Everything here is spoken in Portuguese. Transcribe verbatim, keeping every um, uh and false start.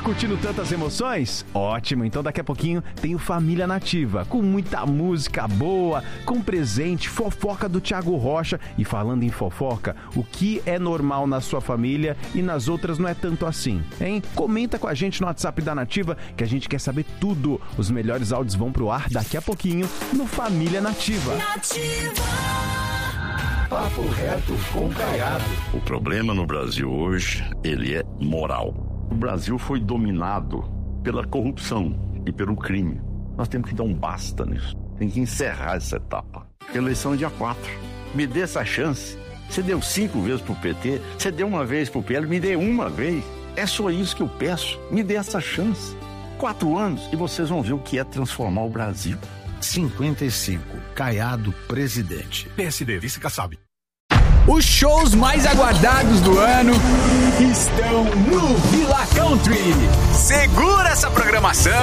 curtindo tantas emoções? Ótimo, então daqui a pouquinho tem o Família Nativa, com muita música boa, com presente, fofoca do Thiago Rocha. E falando em fofoca, o que é normal na sua família e nas outras não é tanto assim, hein? Comenta com a gente no WhatsApp da Nativa, que a gente quer saber tudo. Os melhores áudios vão pro ar daqui a pouquinho no Família Nativa. Nativa. Papo reto com Caiado. O problema no Brasil hoje, ele é moral. O Brasil foi dominado pela corrupção e pelo crime. Nós temos que dar um basta nisso. Tem que encerrar essa etapa. A eleição é dia quatro. Me dê essa chance. Você deu cinco vezes pro P T, você deu uma vez pro P L, me dê uma vez. É só isso que eu peço. Me dê essa chance. Quatro anos e vocês vão ver o que é transformar o Brasil. cinquenta e cinco, Caiado presidente. P S D, vice Kassab. Os shows mais aguardados do ano estão no Villa Country. Segura essa programação.